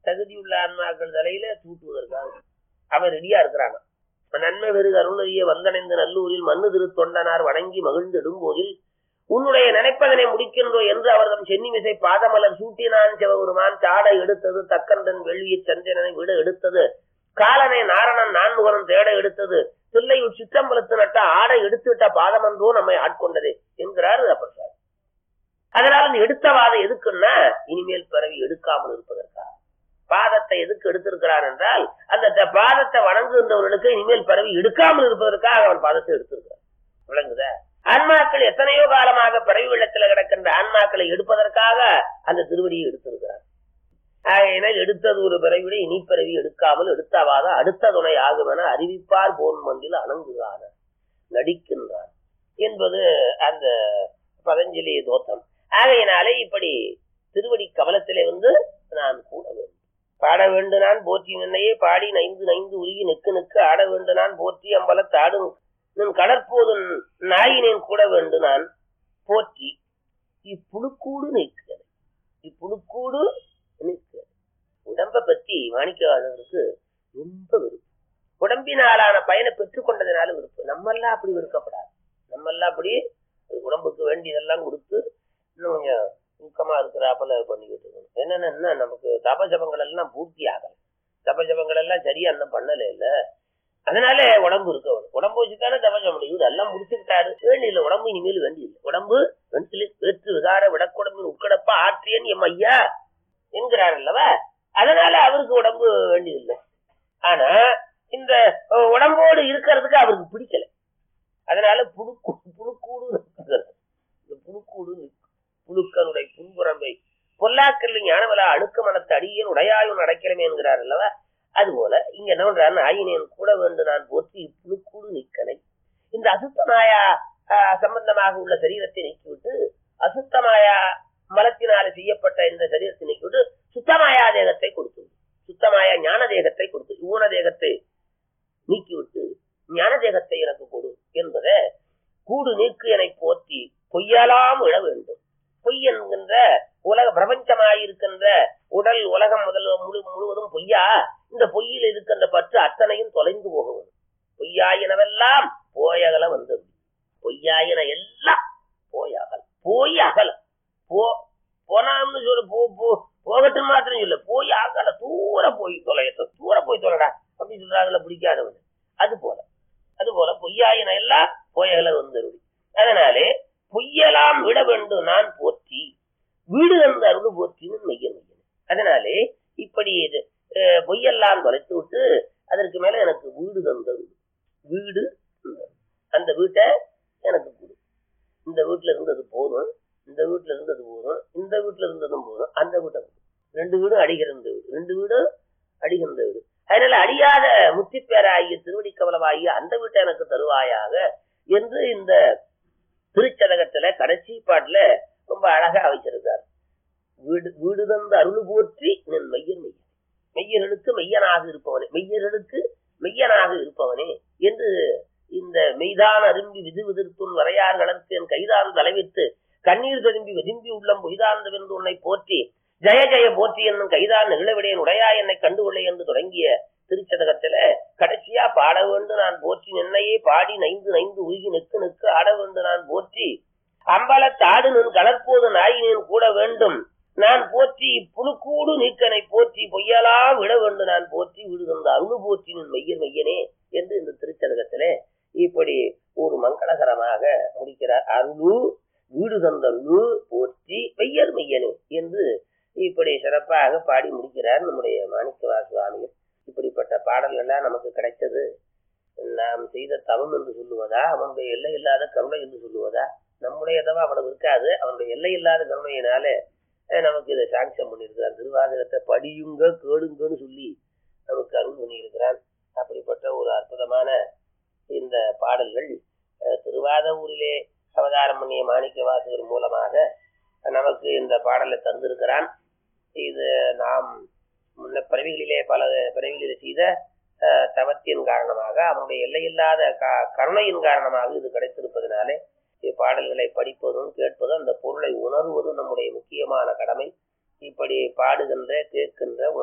தகுதியுள்ள ஆன்மாக்கள் தலையில தூட்டுவதற்காக அவன் ரெடியா இருக்கிறாங்க. நன்மை வெறுக அருணறிய வந்தணைந்த நல்லூரில் மண்ணு திரு தொண்டனார் வணங்கி மகிழ்ந்து இடும்போதில் உன்னுடைய நினைப்பதனை முடிக்கின்றோ என்று அவர்தம் சென்னிமிசை பாதமலர் சூட்டினான் சிவபெருமான். சாடை எடுத்தது தக்கந்தன் வெள்ளியை சந்திரனை விட எடுத்தது காலனை நாரணன் நான்முகனும் தேட எடுத்தது தில்லையுள் சிற்றம்பலத்து நட்ட ஆடை எடுத்துவிட்ட பாதமன்றோ நம்மை ஆட்கொண்டதே என்கிறார் அப்பர் சார். அதனால இந்த எடுத்தவாத எதுக்குன்னா இனிமேல் பிறவி எடுக்காமல் இருப்பதற்காக. பாதத்தை எதுக்கு எடுத்திருக்கிறான் என்றால் அந்த பாதத்தை வணங்குகின்றவர்களுக்கு இனிமேல் பிறவி எடுக்காமல் இருப்பதற்காக அவன் பாதத்தை எடுத்திருக்கிறான். விளங்குத? ஆன்மாக்கள் எத்தனையோ காலமாக பிறவி வெள்ளத்தில் கிடக்கின்ற ஆன்மாக்களை எடுப்பதற்காக அந்த திருவடியை எடுத்திருக்கிறான். ஆகையினால் எடுத்தது ஒரு பிறவிட இனி பிறவி எடுக்காமல் எடுத்தவாத அடுத்த துணை ஆகும் என அறிவிப்பார் போன் மண்டில் அணங்குகிறான நடிக்கின்றான் என்பது அந்த பதஞ்சலி தோத்தம். ஆகையினாலே இப்படி திருவடி கமலத்திலே நான் கூட வேண்டும், பாட வேண்டு நான் போற்றி நின்னையே பாடி நைந்து நைந்து உருகி நெக்கு நெக்கு ஆட வேண்டு நான் போற்றி அம்பலத்தாடும் நின் கடற்போது நாயினேன் கூட வேண்டு நான் போற்றி இப்புழுக்கூடு நீக்கிறது. இப்புழுக்கூடு நீக்கிறது. உடம்பை பற்றி மாணிக்கவாசகருக்கு ரொம்ப விருப்பம். உடம்பினாலான பயனை பெற்றுக் கொண்டதுனால விருப்பம். நம்மெல்லாம் அப்படி விருக்கப்படாது. நம்மெல்லாம் அப்படி உடம்புக்கு வேண்டியதெல்லாம் கொடுத்து இன்னும் கொஞ்சம் ஊக்கமா இருக்கிறாப்பல பண்ணிக்கிட்டு இருக்கணும். என்னன்னா நமக்கு தபஜபங்கள் எல்லாம் பூர்த்தி ஆகல, தபஜபங்கள் எல்லாம் சரியா இன்னும் பண்ணல இல்ல. அதனால உடம்பு இருக்கணும். உடம்பு வச்சுதானே தபஜம் முடியும். இதெல்லாம் முடிச்சுக்கிட்டாரு, வேண்டியில்லை உடம்பு இனிமேல் வேண்டியில்லை. உடம்பு வேற்று விகார விடக்குடம்பின் உட்கடப்பா ஆற்றியன் எம் ஐயா என்கிறார் அல்லவா. அதனால அவருக்கு உடம்பு வேண்டியதில்லை. ஆனா இந்த உடம்போடு இருக்கிறதுக்கு அவருக்கு பிடிக்கல. அதனால புழுக்கூடு இந்த புழுக்கூடு புழுக்கனுடைய புன்புறம்பை பொல்லாக்கல் ஞானவலா அழுக்க மனத்தை அடியேன் உடையாயும் அடைக்கலமே என்கிறார் அல்லவா. அதுபோல இங்க என்ன பண்றாரு, ஆயினேன் கூட வேண்டும் நான் போற்றி புழுக்கூடு நீக்கனை. இந்த அசுத்தமாயா சம்பந்தமாக உள்ள சரீரத்தை நீக்கிவிட்டு அசுத்தமாயா மலத்தினால செய்யப்பட்ட இந்த சரீரத்தை நீக்கிவிட்டு சுத்தமாயா தேகத்தை கொடுத்து, சுத்தமாயா ஞான தேகத்தை கொடுத்து, ஊன தேகத்தை நீக்கிவிட்டு ஞான தேகத்தை எனக்கு கொடு என்பதை கூடு நீக்கு என போற்றி பொய்யலாம் விட வேண்டும். பொய் என்கின்ற உலக பிரபஞ்சமாயிருக்கின்ற உடல் உலகம் முழுவதும் பொய்யா. இந்த பொய்யில் இருக்கின்ற பற்று அத்தனையும் தொலைந்து போக வேண்டும். பொய்யாயினவெல்லாம் போயகல வந்தது. பொய்யாயின எல்லாம் போய் அகல போனாம்னு சொல்ல போகட்டும் மாத்திரம் சொல்ல போய் அகல தூர போய் தொலைடா அப்படி சொல்றாங்கல்ல பிடிக்காதவன். அது போல பொய்யாயின எல்லாம் போயகல வந்தது. அதனாலே பொய்யெல்லாம் விட வேண்டும் நான் போற்றி வீடு அந்த அருள் போற்றின்னு மையன். அதனாலே இப்படி பொய்யெல்லாம் தொலைத்து விட்டு அதற்கு மேல எனக்கு வீடு தந்தது. வீடு அந்த வீட்டை எனக்கு கொடு. இந்த வீட்டுல இருந்தது போதும், இந்த வீட்டுல இருந்தது போதும், இந்த வீட்டுல இருந்ததும் போதும், அந்த வீட்டை ரெண்டு வீடும் அடிகிற வீடு. அதனால அடியாத முத்தி பேராகிய திருவடி கமலமாகிய அந்த வீட்டை எனக்கு தருவாயாக என்று இந்த திருச்சதகத்துல கடைசி பாட்டுல ரொம்ப அழகா வச்சிருக்கார். வீடு தந்த அருள் போற்றி நின் மெய்யர்களுக்கு மெய்யனாக இருப்பவனே என்று இந்த மெய்தான் அரும்பி விது விதிர்த்துன் வரையார் கலர்த்து என் கைதான் தலைவித்து கண்ணீர் ததும்பி வெதும்பி உள்ளம் பொய்தார்ந்த வென்று உன்னை போற்றி ஜெய ஜெய போற்றி என்னும் கைதான் நிகழவிடையன் உடையா என்னை கண்டுகொள்ளை என்று தொடங்கிய திருச்சதகத்துல கடைசியா பாட வேண்டும் நான் போற்றி நின்னையே பாடி நைந்து நைந்து உருகி நெக்கு நெக்கு ஆட வேண்டும் நான் போற்றி அம்பலத்தாடு நின் கலற்போது நாயினேன் கூட வேண்டும் நான் போற்றி புழுக்கூடு நீக்கனை போற்றி பொய்யலா விட வேண்டும் நான் போற்றி வீடு தந்த அருள் போற்றி நின் மெய்யனே என்று இந்த திருச்சதகத்திலே இப்படி ஒரு மங்களகரமாக முடிக்கிறார். அருளு வீடு தந்த அருளு போற்றி மெய்யனே என்று இப்படி சிறப்பாக பாடி முடிக்கிறார் நம்முடைய மாணிக்கவாசக சுவாமிகள். இப்படிப்பட்ட பாடல்கள் எல்லாம் நமக்கு கிடைச்சது நாம் செய்த தவம் என்று சொல்லுவதா, அவனுடைய எல்லை இல்லாத கருணை என்று சொல்லுவதா? நம்முடையதவா அவ்வளவு இருக்காது. அவனுடைய எல்லை இல்லாத கருணையினால நமக்கு இதை சாங்ஷன் பண்ணியிருக்கிறான். திருவாசகத்தை படியுங்க கேளுங்கன்னு சொல்லி நமக்கு அருள் பண்ணியிருக்கிறான். அப்படிப்பட்ட ஒரு அற்புதமான இந்த பாடல்கள் திருவாதூரிலே அவதாரம் பண்ணிய மாணிக்க வாசகர் மூலமாக நமக்கு இந்த பாடலை தந்திருக்கிறான். இது நாம் முன்ன பிறவிகளிலே பல பிறவிகளிலே செய்த தவத்தின் காரணமாக அவனுடைய எல்லையில்லாத கருணையின் காரணமாக இது கிடைத்திருப்பதனாலே இப்பாடல்களை படிப்பதும் கேட்பதும் அந்த பொருளை உணர்வதும் நம்முடைய முக்கியமான கடமை. இப்படி பாடுகின்ற கேட்கின்ற